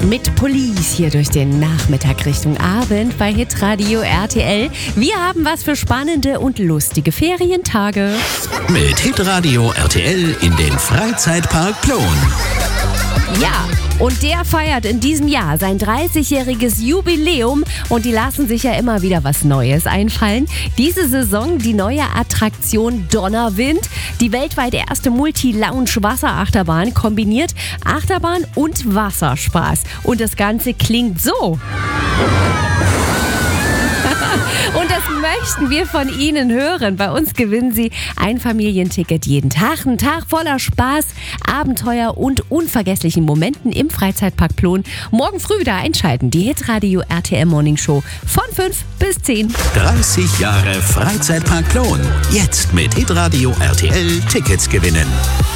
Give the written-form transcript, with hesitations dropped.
Mit Police hier durch den Nachmittag Richtung Abend bei Hitradio RTL. Wir haben was für spannende und lustige Ferientage. Mit Hitradio RTL in den Freizeitpark Plon. Ja, und der feiert in diesem Jahr sein 30-jähriges Jubiläum und die lassen sich ja immer wieder was Neues einfallen. Diese Saison die neue Attraktion Donnerwind, die weltweit erste Multi-Lounge-Wasserachterbahn, kombiniert Achterbahn und Wasserspaß. Und das Ganze klingt so. Und das möchten wir von Ihnen hören. Bei uns gewinnen Sie ein Familienticket jeden Tag. Ein Tag voller Spaß, Abenteuer und unvergesslichen Momenten im Freizeitpark Plon. Morgen früh wieder einschalten. Die Hitradio RTL Morning Show von 5 bis 10. 30 Jahre Freizeitpark Plon. Jetzt mit Hitradio RTL Tickets gewinnen.